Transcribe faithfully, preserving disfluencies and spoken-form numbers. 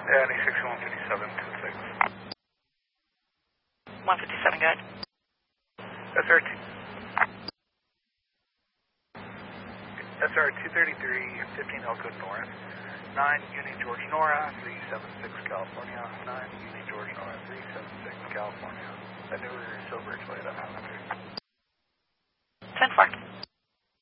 Yeah, ninety-six, one fifty-seven, two six. one fifty-seven, good. S R two. S R two thirty-three, fifteen Elkwood North, nine Uni George Nora, three seven six California, nine Uni George Nora, three seven six California. I never Silver Toyota nine hundred. ten four.